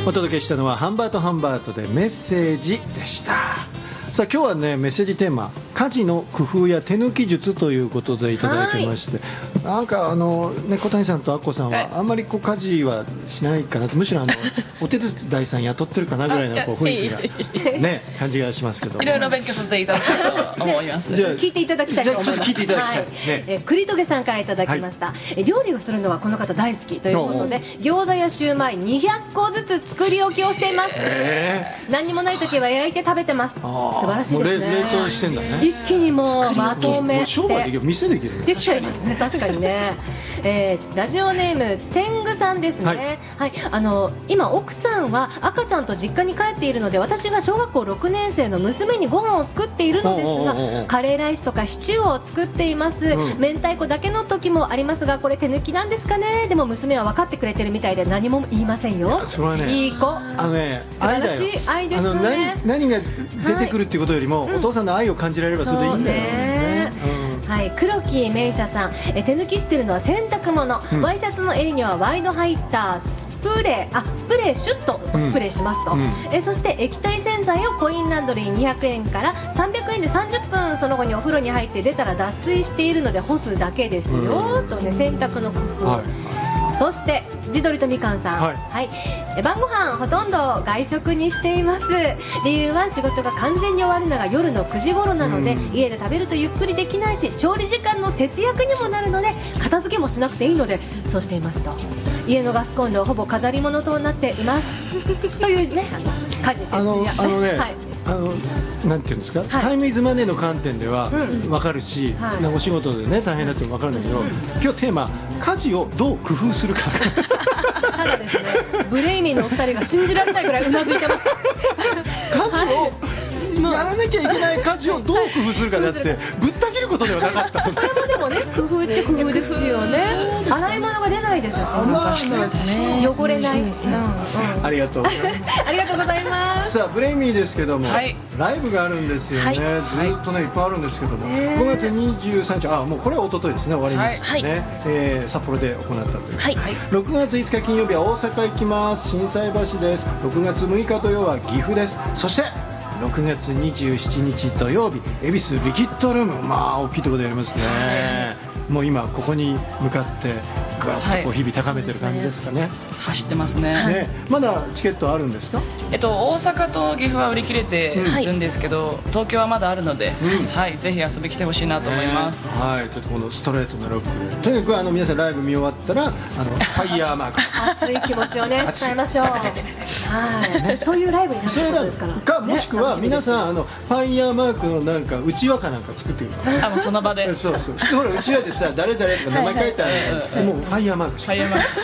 お届けしたのはハンバートハンバートでメッセージでした。さあ今日はね、メッセージテーマ家事の工夫や手抜き術ということでいただきまして、なんかね、小谷さんとアッコさんはあんまりこう家事はしないかなと、むしろお手伝いさん雇ってるかなぐらいのこう雰囲気がね感じがしますけど、 いろいろ勉強させていただきたいと思います。 じゃあ聞いていただきたいと思います。 じゃあちょっと聞いていただきたい、ね、 栗トゲさんからいただきました、料理をするのはこの方大好きということで、餃子やシューマイ200個ずつ作り置きをしています。何にもない時は焼いて食べてます。素晴らしいですね。 冷凍してんだね。 一気にもうまとめて商売できる、店できる、 できちゃいますね。確かにね。ラジオネーム天狗さんですね。はい、今奥さんは赤ちゃんと実家に帰っているので、私が小学校6年生の娘にご飯を作っているのですが、カレーライスとかシチューを作っています。明太子だけの時もありますが、これ手抜きなんですかね。でも娘は分かってくれてるみたいで何も言いませんよ。 それはね、 いい子、 素晴らしい愛ですね。 何が出てくるっていうことよりも、お父さんの愛を感じられればそれでいいんだよね。 はい、黒木名車さん、手抜きしてるのは洗濯物、ワイシャツの襟にはワイド入ったスプレーシュッとスプレーしますと、そして液体洗剤をコインランドリー200円から300円で30分、その後にお風呂に入って出たら脱水しているので干すだけですよ、とね、洗濯の工夫、そして地鶏とみかんさん、晩ご飯ほとんど外食にしています。理由は仕事が完全に終わるのが夜の9時頃なので、家で食べるとゆっくりできないし、調理時間の節約にもなるので片付けもしなくていいのでそうしていますと。家のガスコンロほぼ飾り物となっていますというね、家事節約。 なんていうんですか、タイムイズマネーの観点では分かるし、お仕事でね大変だって分かるんだけど、今日テーマ家事をどう工夫するかただですね、ブレイミーのお二人が信じられないぐらいうなずいてました。 家事をやらなきゃいけない家事をどう工夫するかだってぶった切ることではなかった。 これもでもね、工夫っちゃ工夫ですよね。洗い物が出ないですし、汚れない。 ありがとうございます。 ありがとうございます。 さあブレイミーですけども、ライブがあるんですよね。ずっとねいっぱいあるんですけども、5月23日、もうこれは一昨日ですね、終わりましたね。札幌で行ったという。6月5日金曜日は大阪行きます。心斎橋です。6月6日土曜は岐阜です。そして6月27日土曜日、恵比寿リキッドルーム、大きいところでやりますね。もう今ここに向かってぐわっとこう日々高めてる感じですかね。 走ってますね。 まだチケットあるんですか？ 大阪と岐阜は売り切れてるんですけど、東京はまだあるので、ぜひ遊び来てほしいなと思います。 ちょっとこのストレートなロック、とにかく皆さんライブ見終わったらファイヤーマーク熱い気持ちをね伝えましょう。そういうライブになってるんですから。 もしくは皆さんファイヤーマークのなんかうちわかなんか作ってくる。 もうその場で。 そうそう。普通ほらうちわでさ、誰々とか名前書いてある。もうファイヤーマークして。ファイヤーマーク。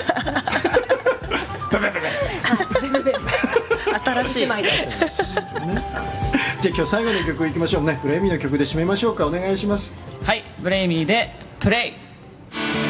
新しい。 じゃあ今日最後の曲いきましょうね。ブレイミーの曲で締めましょうか。お願いします。 はい、ブレイミーでプレイ。